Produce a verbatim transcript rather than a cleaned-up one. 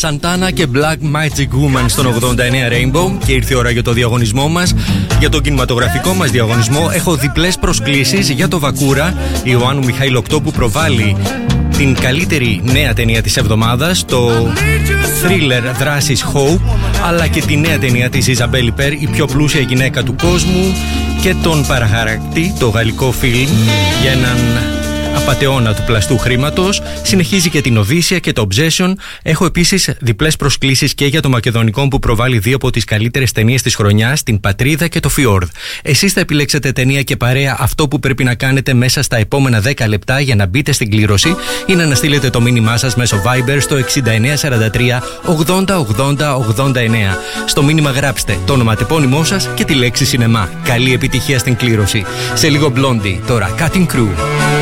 Santana και Black Magic Woman στον ογδόντα εννέα Rainbow. Και ήρθε η ώρα για το διαγωνισμό μας. Για τον κινηματογραφικό μας διαγωνισμό έχω διπλές προσκλήσεις για το Βακούρα Ιωάννου Μιχαηλοκτώ, που προβάλλει την καλύτερη νέα ταινία της εβδομάδας, το thriller δράσης Hope, αλλά και τη νέα ταινία της Ιζαμπέλ Υπέρ, η πιο πλούσια γυναίκα του κόσμου, και τον Παραχαρακτή, το γαλλικό φιλμ για έναν απατεώνα του πλαστού χρήματος. Συνεχίζει και την Οδύσσια και το Obsession. Έχω επίσης διπλές προσκλήσεις και για το μακεδονικό, που προβάλλει δύο από τις καλύτερες ταινίες της χρονιάς, την Πατρίδα και το Φιόρδ. Εσείς θα επιλέξετε ταινία και παρέα. Αυτό που πρέπει να κάνετε μέσα στα επόμενα δέκα λεπτά για να μπείτε στην κλήρωση είναι να στείλετε το μήνυμά σας μέσω Viber στο εξήντα εννέα σαράντα τρία ογδόντα ογδόντα ογδόντα εννέα. Στο μήνυμα γράψτε το ονοματεπώνυμό σας και τη λέξη σινεμά. Καλή επιτυχία στην κλήρωση. Σε λίγο Blondie, τώρα Cutting Crew.